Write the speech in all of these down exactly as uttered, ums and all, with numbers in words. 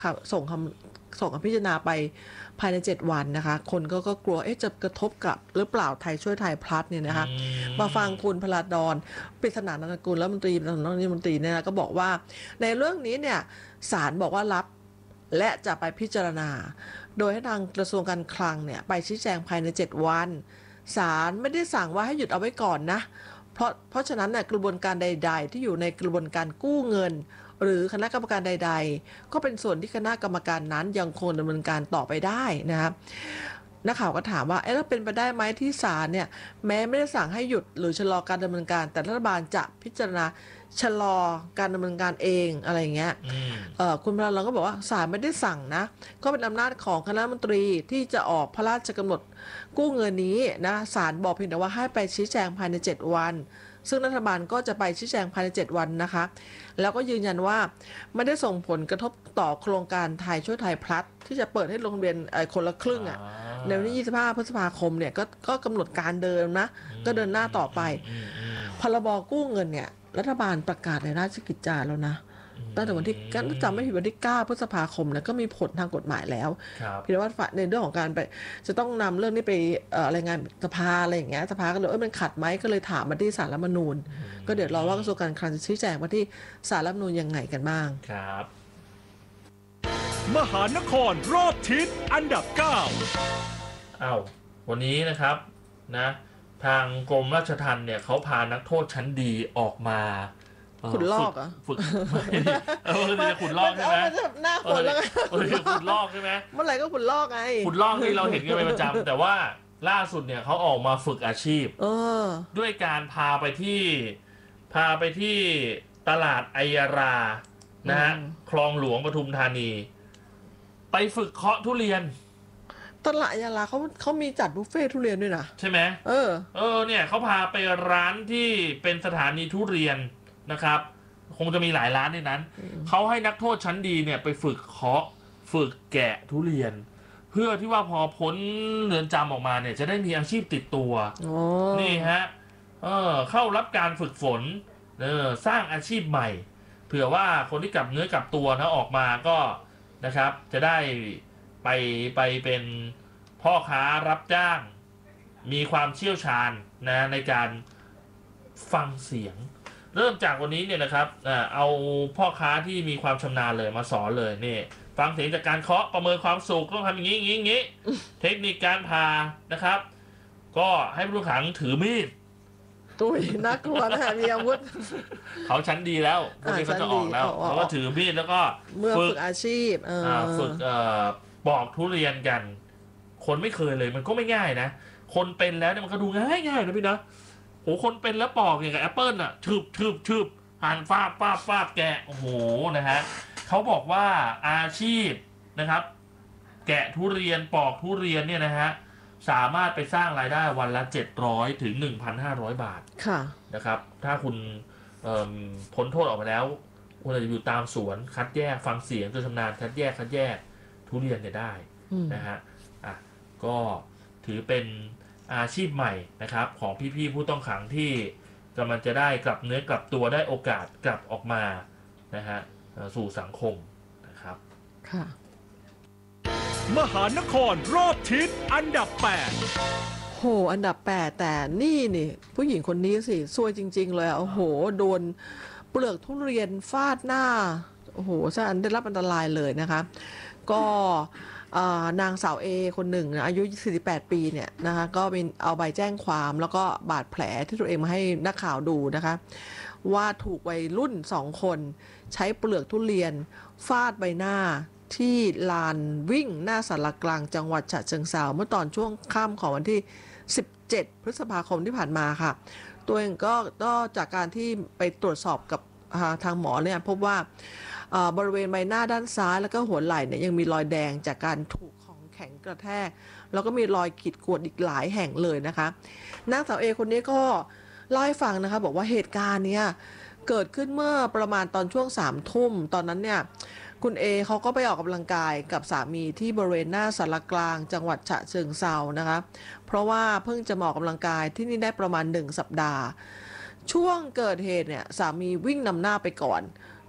ค่ะส่งคำส่งคำพิจารณาไปภายในเจ็ดวันนะคะคนก็ก็กลัวเอ๊ะจะกระทบกับหรือเปล่าไทยช่วยไทยพลัสเนี่ยนะคะมาฟังคุณพลาดอนปริศนานันทกุลรัฐมนตรีรัฐมนตรีเนี่ยนะก็บอกว่าในเรื่องนี้เนี่ยศาลบอกว่ารับและจะไปพิจารณาโดยให้ทางกระทรวงการคลังเนี่ยไปชี้แจงภายในเจ็ดวันศาลไม่ได้สั่งว่าให้หยุดเอาไว้ก่อนนะเพราะเพราะฉะนั้นเนี่ยกระบวนการใดๆที่อยู่ในกระบวนการกู้เงินหรือคณะกรรมการใดๆก็เป็นส่วนที่คณะกรรมการนั้นยังคงดำเนินการต่อไปได้นะครับนักข่าวก็ถามว่าเอ๊ะแล้วเป็นไปได้ไหมที่ศาลเนี่ยแม้ไม่ได้สั่งให้หยุดหรือชะลอการดำเนินการแต่รัฐบาลจะพิจารณาชะลอการดำเนินการเองอะไรอย่างเงี้ยคุณพลเราก็บอกว่าศาลไม่ได้สั่งนะก็เป็นอำนาจของคณะรัฐมนตรีที่จะออกพระราชกำหนดกู้เงินนี้นะศาลบอกเพียงแต่ว่าให้ไปชี้แจงภายในเจ็ดวันซึ่งรัฐบาลก็จะไปชี้แจงภายในเจ็ดวันนะคะแล้วก็ยืนยันว่าไม่ได้ส่งผลกระทบต่อโครงการไทยช่วยไทยพลัสที่จะเปิดให้โรงเรียนคนละครึ่งอ่ะในวันที่ยี่สิบห้าพฤษภาคมเนี่ยก็ก็กำหนดการเดิมนะก็เดินหน้าต่อไปพรบกู้เงินเนี่ยรัฐบาลประกาศในราชกิจจาแล้วนะตั้งแต่วันที่จำไม่ผิดวันที่เก้าพฤษภาคมเนี่ยก็มีผลทางกฎหมายแล้วเพียงว่าในเรื่องของการไปจะต้องนำเรื่องนี้ไปรายงานสภาอะไรอย่างเงี้ยสภาก็เลยเออมันขัดไหมก็เลยถามมาที่ศาลรัฐธรรมนูญก็เดี๋ยวรอว่ากระทรวงการคลังจะชี้แจงมาที่ศาลรัฐธรรมนูญยังไงกันบ้างครับมหานครรอบทิศอันดับเก้าอ้าววันนี้นะครับนะทางกรมราชทัณฑ์เนี่ยเขาพานักโทษชั้นดีออกมาขุดลอกอ่ะฝึกเออจะขุดลอกใช่ไหมหน้าคนแล้วเออขุดลอกใช่ไหมเมื่อไหร่ก็ขุดลอกไงขุดลอกที่เราเห็นกันเป็นประจำแต่ว่าล่าสุดเนี่ยเขาออกมาฝึกอาชีพด้วยการพาไปที่พาไปที่ตลาดไอยารานะฮะคลองหลวงปทุมธานีไปฝึกเคาะทุเรียนตลาดยาลาเขาเขามีจัดบุฟเฟ่ทุเรียนด้วยนะใช่ไหมเออเออเนี่ยเขาพาไปร้านที่เป็นสถานีทุเรียนนะครับคงจะมีหลายร้านในนั้นเขาให้นักโทษชั้นดีเนี่ยไปฝึกเคาะฝึกแกะทุเรียนเพื่อที่ว่าพอพ้นเรือนจำออกมาเนี่ยจะได้มีอาชีพติดตัวนี่ฮะเออเข้ารับการฝึกฝนเออสร้างอาชีพใหม่เผื่อว่าคนที่กลับเนื้อกลับตัวนะออกมาก็นะครับจะได้ไปไปเป็นพ่อค้ารับจ้างมีความเชี่ยวชาญนะในการฟังเสียงเริ่มจากวันนี้เนี่ยนะครับเอาพ่อค้าที่มีความชำนาญเลยมาสอนเลยนี่ฟังเสียงจากการเคาะประเมินความสุขต้องทำอย่างนี้อย่างนี้อย่างนี้เทคนิคการพานะครับก็ให้ผู้ต้องขังถือมีดตุ้ยน่ากลัวนะมีอาวุธเขาชั้นดีแล้วพวกนี้เขาจะออกแล้วเขาก็ถือมีดแล้วก็ฝึกอาชีพฝึกปอกทุเรียนกันคนไม่เคยเลยมันก็ไม่ง่ายนะคนเป็นแล้วเนี่ยมันก็ดูง่ายง่ายนะพี่นะโอ้คนเป็นแล้วปอกอย่างกับแอปเปิลอ่ะชืบชืบชืบหั่นฟาบฟาบฟาบแกะโอ้โหนะฮะเขาบอกว่าอาชีพนะครับแกะทุเรียนปอกทุเรียนเนี่ยนะฮะสามารถไปสร้างรายได้วันละเจ็ดร้อยถึงหนึ่งพันห้าร้อยบาทค่ะนะครับถ้าคุณพ้นโทษออกมาแล้วคุณจะอยู่ตามสวนคัดแยกฟังเสียงจนชำนาญคัดแยกคัดแยกทุเรียนเนี่ยได้นะฮะอ่ะก็ถือเป็นอาชีพใหม่นะครับของพี่ๆผู้ต้องขังที่กำลังจะได้กลับเนื้อกลับตัวได้โอกาสกลับออกมานะฮะสู่สังคมนะครับค่ะมหานครรอบทิศอันดับแปดโหอันดับแปดแต่นี่นี่ผู้หญิงคนนี้สิซวยจริงๆเลยโอ้โหโดนเปลือกทุเรียนฟาดหน้าโอ้โหซะอันได้รับอันตรายเลยนะคะก็นางสาวเอคนหนึ่งนะอายุสี่สิบแปดปีเนี่ยนะคะก็เป็นเอาใบแจ้งความแล้วก็บาดแผลที่ตัวเองมาให้นักข่าวดูนะคะว่าถูกวัยรุ่นสองคนใช้เปลือกทุเรียนฟาดใบหน้าที่ลานวิ่งหน้าศาลากลางจังหวัดฉะเชิงเทราเมื่อตอนช่วงค่ำของวันที่สิบเจ็ดพฤษภาคมที่ผ่านมาค่ะตัวเองก็ก็จากการที่ไปตรวจสอบกับทางหมอเนี่ยพบว่าบริเวณใบหน้าด้านซ้ายแล้วก็หัวไหล่เนี่ยยังมีรอยแดงจากการถูกของแข็งกระแทกแล้วก็มีรอยขีดข่วนอีกหลายแห่งเลยนะคะนางสาวเอคนนี้ก็เล่าให้ฟังนะคะบอกว่าเหตุการณ์เนี้ยเกิดขึ้นเมื่อประมาณตอนช่วงสามทุ่มตอนนั้นเนี่ยคุณเอเขาก็ไปออกกำลังกายกับสามีที่บริเวณหน้าศาลากลางจังหวัดฉะเชิงเทรานะคะเพราะว่าเพิ่งจะมาออกกำลังกายที่นี่ได้ประมาณหนึ่งสัปดาห์ช่วงเกิดเหตุเนี่ยสามีวิ่งนำหน้าไปก่อน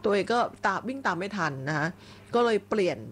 ตัวเองก็ตามวิ่งตามไม่ทันนะคะก็เลยเปลี่ยน